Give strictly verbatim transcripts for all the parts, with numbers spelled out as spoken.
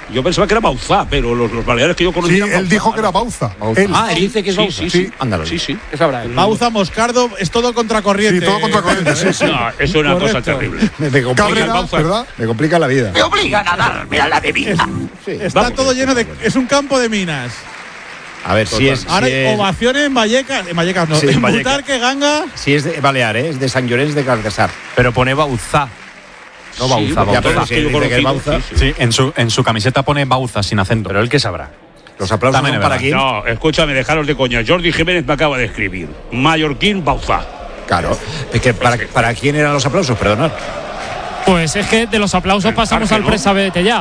Yo pensaba que era Bauzá, pero los, los baleares que yo conocía. Sí, él Bauza, dijo que era Bauza. Bauza. Él. Ah, él dice que es Bauza. Sí, sí, sí. Ándalo. Sí, sí. ¿Qué sabrá él? Bauza, Moscardo, es todo contracorriente. Sí, todo contracorriente, sí, sí. No, eso es una Correcto. cosa terrible. Me, me complica, Cabrera, Bauza. ¿verdad? me complica la vida. Me obligan a darme a la bebida. Sí. Está Vamos. todo lleno de. Es un campo de minas. A ver, si es, Ahora si hay es, ovaciones en Vallecas. En Vallecas no. Sí, en en Vallecas. Butarque, Ganga. si es de Balear, ¿eh? Es de Sant Llorenç de Cardassar. Pero pone Bauzá. No Sí, Bauza, porque Ya, Bauza. pero todos si que yo dice que es conozco, Bauza. sí, sí. Sí, en su, en su camiseta pone Bauza sin acento. Pero él qué sabrá. Los aplausos También son es para verdad. quién. No, escúchame, dejaros de coña. Jordi Jiménez me acaba de escribir. Mallorquín Bauzá. Claro. Es que para, para quién eran los aplausos, perdonad. Pues es que de los aplausos El pasamos parque, al ¿no? presa vete ya.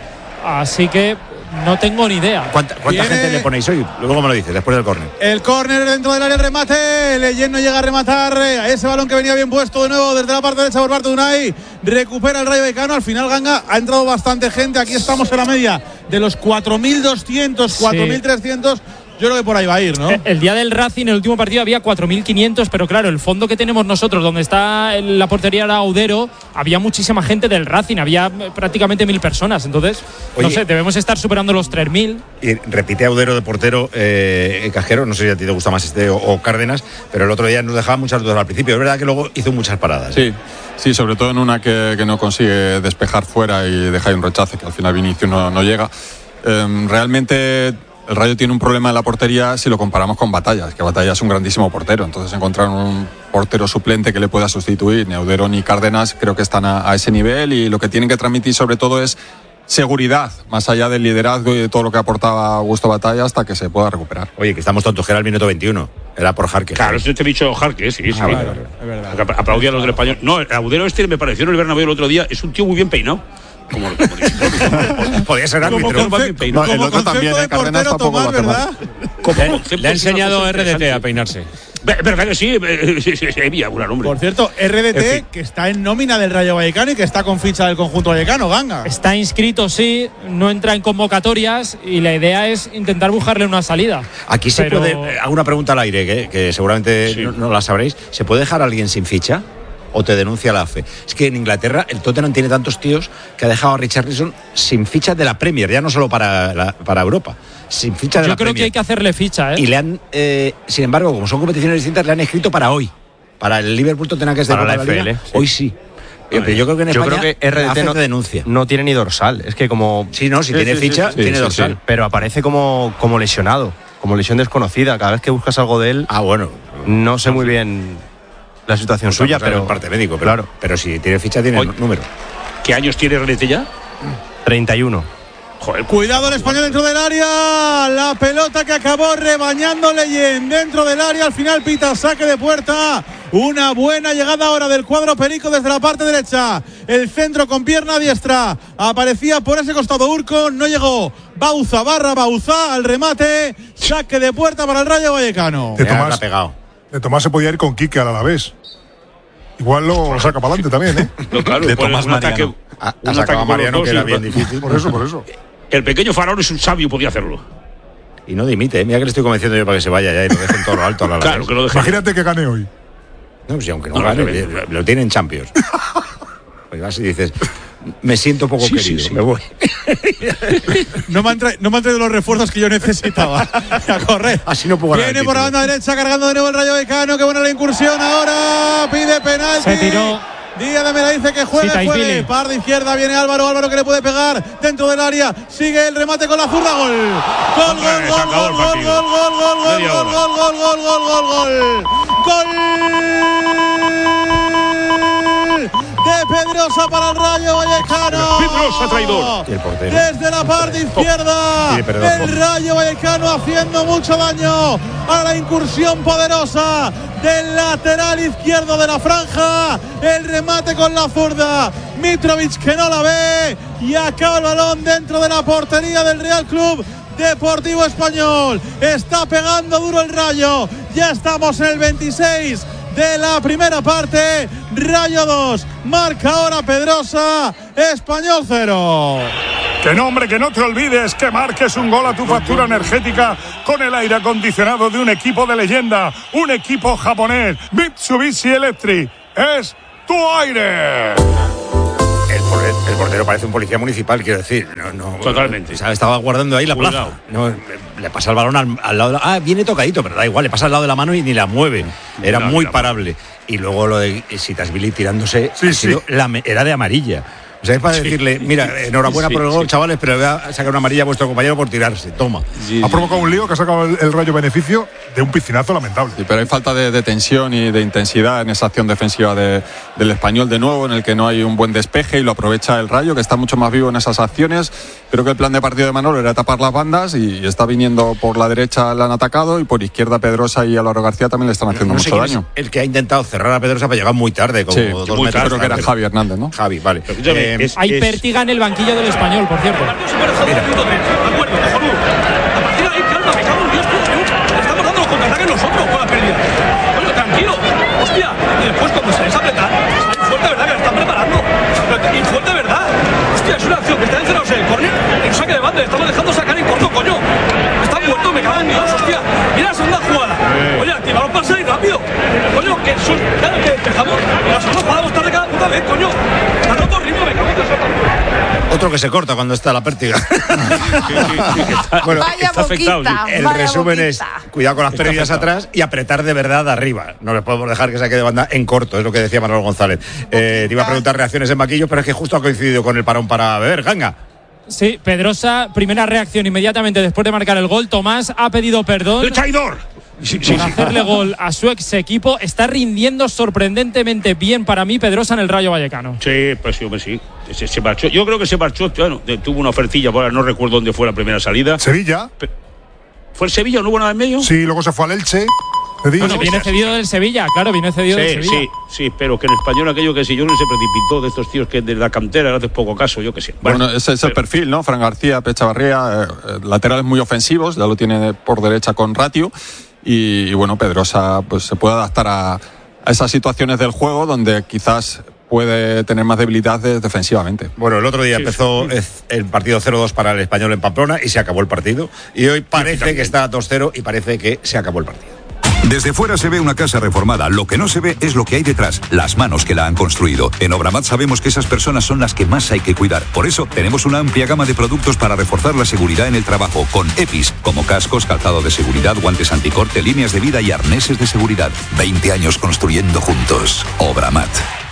Así que no tengo ni idea. ¿Cuánta, cuánta Viene- gente le ponéis hoy? Luego me lo dices, después del córner. El córner dentro del área, el remate. Leyen no llega a rematar. eh, Ese balón que venía bien puesto de nuevo desde la parte derecha por parte de Unai. Recupera el Rayo Vallecano. Al final, Ganga, ha entrado bastante gente. Aquí estamos en la media de los cuatro mil doscientos, Sí. cuatro mil trescientos. Yo creo que por ahí va a ir, ¿no? Eh, El día del Racing, en el último partido, había cuatro mil quinientos, pero claro, el fondo que tenemos nosotros, donde está la portería era Audero, había muchísima gente del Racing, había eh, prácticamente mil personas. Entonces, no Oye. sé, debemos estar superando los tres mil. Y repite Audero de portero, eh, Cajero, no sé si a ti te gusta más este o, o Cárdenas, pero el otro día nos dejaba muchas dudas al principio. Es verdad que luego hizo muchas paradas. Sí, sí, sobre todo en una que, que no consigue despejar fuera y deja ahí un rechace, que al final Vinicius no, no llega. Eh, realmente el Rayo tiene un problema en la portería si lo comparamos con Batallas, que Batallas es un grandísimo portero. Entonces encontrar un portero suplente que le pueda sustituir, ni Audero ni Cárdenas, creo que están a, a ese nivel, y lo que tienen que transmitir sobre todo es seguridad, más allá del liderazgo y de todo lo que aportaba Augusto Batalla, hasta que se pueda recuperar. Oye, que estamos tontos, que era el minuto veintiuno. Era por Jarque. Claro, eso te he dicho Jarque, sí, sí. Ah, vale, vale. Es verdad. Aplaudía a los del español. No, el Audero este me pareció en el Bernabéu el otro día. Es un tío muy bien peinado. Como, como Podía ser Como árbitro. concepto, No, el como otro concepto también, de eh, Cárdenas portero, tampoco Tomás, lo hace ¿verdad? como Le, concepto le ha es una enseñado cosa R D T a interesante. peinarse. Ve- ¿Verdad que sí? Eh, sí, sí, sí, había un nombre. Por cierto, R D T, En fin. que está en nómina del Rayo Vallecano y que está con ficha del conjunto vallecano, Ganga. Está inscrito, sí, no entra en convocatorias y la idea es intentar buscarle una salida. Aquí se Pero- puede. eh, Hago una pregunta al aire, que, que seguramente Sí. no, no la sabréis. ¿Se puede dejar a alguien sin ficha? ¿O te denuncia la A F E? Es que en Inglaterra el Tottenham tiene tantos tíos que ha dejado a Richarlison sin ficha de la Premier, ya no solo para, la- para Europa, sin ficha de Yo la creo Premier. que hay que hacerle ficha, ¿eh? Y le han, eh, sin embargo, como son competiciones distintas, le han escrito para hoy. Para el Liverpool Tottenham, que es de Para Copa la de Liga, F L, sí. hoy sí. Eh, pero yo creo que en Yo España creo que R D la T A F E no, te denuncia. no tiene ni dorsal. Es que como. Sí, no, si Sí, tiene sí, sí, ficha, sí, tiene sí, dorsal. sí. Pero aparece como, como lesionado, como lesión desconocida. Cada vez que buscas algo de él, Ah, bueno. no sé muy bien la situación Pues suya, vamos a ver pero. el parte médico, pero, Claro. pero si tiene ficha, tiene Oye. número. ¿Qué años tiene R D T ya? treinta y uno. Joder, Cuidado el español dentro del área. La pelota que acabó rebañando Leyen dentro del área. Al final pita saque de puerta. Una buena llegada ahora del cuadro perico desde la parte derecha. El centro con pierna diestra. Aparecía por ese costado Urco. No llegó. Bauza barra Bauza al remate. Saque de puerta para el Rayo Vallecano. De Ya la ha Tomás, pegado. de Tomás se podía ir con Quique al Alavés. Igual lo, lo saca para adelante también, ¿eh? no, claro, De pone Tomás un ataque, Mariano. Ha, un ha sacado ataque a con Mariano, los que era dos y- bien difícil. Por eso, por eso. El pequeño Faraón es un sabio, podía hacerlo. Y no dimite, ¿eh? Mira que le estoy convenciendo yo para que se vaya ya y lo dejen todo lo alto a la Claro, que lo deje. Imagínate que gane hoy. No, si aunque no, No, gane, no, eh, no. lo tienen en Champions. Pues vas y dices, me siento poco Sí, sí, querido, sí. me voy. No me, han tra- no me han traído los refuerzos que yo necesitaba. A correr. Así no puedo ganar Viene el por la título. banda derecha cargando de nuevo el Rayo Vallecano. Qué buena la incursión ahora. Pide penalti. Se tiró. Díaz de Mera dice que juegue, Sí, juegue. Taifili. Par de izquierda viene Álvaro. Álvaro que le puede pegar dentro del área. Sigue el remate con la zurda. Gol. Gol, Hombre, gol, se gol, acabó gol, el gol, partido. gol, gol, gol, gol, Media gol, hora. gol, gol, gol, gol, gol, gol. Gol de Pedrosa para el Rayo Vallecano. Pedrosa, traidor. Y el portero. Desde la parte izquierda, Pide perdón. el Rayo Vallecano haciendo mucho daño a la incursión poderosa del lateral izquierdo de la franja. El remate con la zurda. Mitrovic que no la ve y acaba el balón dentro de la portería del Real Club Deportivo Español. Está pegando duro el Rayo. Ya estamos en el veintiséis de la primera parte. Rayo dos, marca ahora Pedrosa. Español cero. Que no, hombre, que no te olvides que marques un gol a tu factura energética con el aire acondicionado de un equipo de leyenda, un equipo japonés, Mitsubishi Electric. Es tu aire. El el, el portero parece un policía municipal, quiero decir. No, no, Totalmente. O sea, estaba guardando ahí la Cuidado. plaza. No, le pasa el balón al, al lado de la, ah, viene tocadito, pero da igual, le pasa al lado de la mano y ni la mueve. Era No, muy la- parable. Y luego lo de Sitasvili tirándose Sí, ha sí. sido la me- era de amarilla. O sea, es para decirle, mira, enhorabuena Sí, por el gol, sí. chavales, pero le voy a sacar una amarilla a vuestro compañero por tirarse. Toma. Sí, Ha sí. provocado un lío que ha sacado el, el Rayo beneficio de un piscinazo lamentable. Sí, pero hay falta de, de tensión y de intensidad en esa acción defensiva de- del Español de nuevo, en el que no hay un buen despeje y lo aprovecha el Rayo, que está mucho más vivo en esas acciones. Creo que el plan de partido de Manolo era tapar las bandas y está viniendo por la derecha, le han atacado, y por izquierda Pedrosa y Álvaro García también le están haciendo No sé mucho quién es daño. el que ha intentado cerrar a Pedrosa para llegar muy tarde, como Sí, dos muy metros creo que era tarde. Javi Hernández, ¿no? Javi, vale. Pero escúchame, Eh, es- Hay es- pértiga en el banquillo del Español, por cierto. Otro que se corta cuando está la pértiga. Bueno, Vaya está afectado, boquita, sí. el vaya resumen es boquita. cuidado con las pérdidas atrás y apretar de verdad arriba. No les podemos dejar que saque de banda en corto, es lo que decía Manolo González. Eh, te iba a preguntar reacciones en banquillo, pero es que justo ha coincidido con el parón para beber. Ganga. Sí, Pedrosa, primera reacción inmediatamente después de marcar el gol. Tomás ha pedido perdón ¡El traidor! Sí, sí, por sí. hacerle gol a su ex equipo. Está rindiendo sorprendentemente bien para mí Pedrosa en el Rayo Vallecano. Sí, pues sí, hombre, sí. Se, se marchó. Yo creo que se marchó, bueno, de- tuvo una ofertilla, ahora no recuerdo dónde fue la primera salida. Sevilla, ¿Fue el Sevilla? ¿No hubo nada en medio? sí, luego se fue al Elche. Cedido. Bueno, viene cedido del Sevilla, claro, viene cedido del Sí, Sevilla. sí, sí, pero que en español aquello que si yo no se precipitó de estos tíos que de la cantera le haces poco caso, yo que sé. Bueno, ese es el pero- perfil, ¿no? Fran García, Pechavarría, eh, eh, laterales muy ofensivos, ya lo tiene por derecha con Ratio. Y, y bueno, Pedrosa pues se puede adaptar a, a esas situaciones del juego donde quizás puede tener más debilidades defensivamente. Bueno, el otro día Sí, empezó sí. es- el partido cero dos para el Español en Pamplona y se acabó el partido. Y hoy parece que está dos cero y parece que se acabó el partido. Desde fuera se ve una casa reformada. Lo que no se ve es lo que hay detrás, las manos que la han construido. En Obramat sabemos que esas personas son las que más hay que cuidar. Por eso tenemos una amplia gama de productos para reforzar la seguridad en el trabajo, con EPIs, como cascos, calzado de seguridad, guantes anticorte, líneas de vida y arneses de seguridad. veinte años construyendo juntos. Obramat.